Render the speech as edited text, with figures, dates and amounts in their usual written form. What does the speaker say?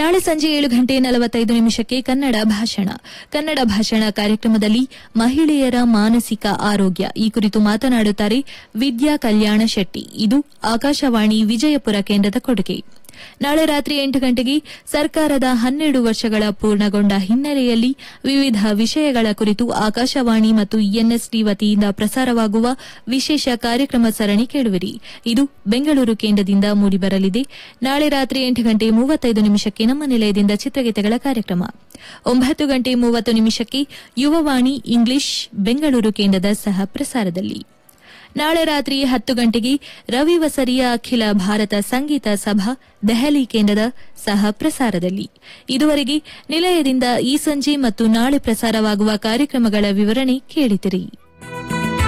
ನಾಳೆ ಸಂಜೆ 7:45 ಕನ್ನಡ ಭಾಷಣ ಕಾರ್ಯಕ್ರಮದಲ್ಲಿ ಮಹಿಳೆಯರ ಮಾನಸಿಕ ಆರೋಗ್ಯ ಈ ಕುರಿತು ಮಾತನಾಡುತ್ತಾರೆ ವಿದ್ಯಾ ಕಲ್ಯಾಣ ಶೆಟ್ಟಿ. ಇದು ಆಕಾಶವಾಣಿ ವಿಜಯಪುರ ಕೇಂದ್ರದ ಕೊಡುಗೆ. ನಾಳೆ ರಾತ್ರಿ 8 ಗಂಟೆಗೆ ಸರ್ಕಾರದ 12 ವರ್ಷಗಳ ಪೂರ್ಣಗೊಂಡ ಹಿನ್ನೆಲೆಯಲ್ಲಿ ವಿವಿಧ ವಿಷಯಗಳ ಕುರಿತು ಆಕಾಶವಾಣಿ ಮತ್ತು ಎನ್ಎಸ್ಡಿ ವತಿಯಿಂದ ಪ್ರಸಾರವಾಗುವ ವಿಶೇಷ ಕಾರ್ಯಕ್ರಮ ಸರಣಿ ಕೇಳುವಿರಿ. ಇದು ಬೆಂಗಳೂರು ಕೇಂದ್ರದಿಂದ ಮೂಡಿಬರಲಿದೆ. ನಾಳೆ ರಾತ್ರಿ 8:35 ನಮ್ಮ ನಿಲಯದಿಂದ ಚಿತ್ರಗೀತೆಗಳ ಕಾರ್ಯಕ್ರಮ. 9:30 ಯುವವಾಣಿ ಇಂಗ್ಲಿಷ್ ಬೆಂಗಳೂರು ಕೇಂದ್ರದ ಸಹ ಪ್ರಸಾರದಲ್ಲಿ. ನಾಳೆ ರಾತ್ರಿ 10 ಗಂಟೆಗೆ ರವಿವಸರಿಯ ಅಖಿಲ ಭಾರತ ಸಂಗೀತ ಸಭಾ ದೆಹಲಿ ಕೇಂದ್ರದ ಸಹ ಪ್ರಸಾರದಲ್ಲಿ. ಇದುವರೆಗೆ ನಿಲಯದಿಂದ ಈ ಸಂಜೆ ಮತ್ತು ನಾಳೆ ಪ್ರಸಾರವಾಗುವ ಕಾರ್ಯಕ್ರಮಗಳ ವಿವರಣೆ ಕೇಳಿದಿರಿ.